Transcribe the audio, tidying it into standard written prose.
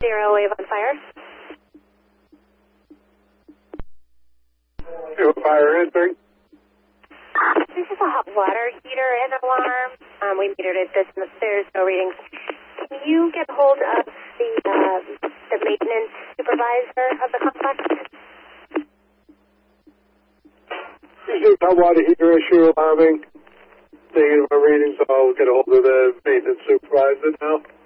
0 wave on fire. Fire answering. This is a hot water heater and alarm. We metered it. There's no readings. Can you get hold of the maintenance supervisor of the complex? This is hot water heater issue alarming. Taking my readings, so I'll get a hold of the maintenance supervisor now.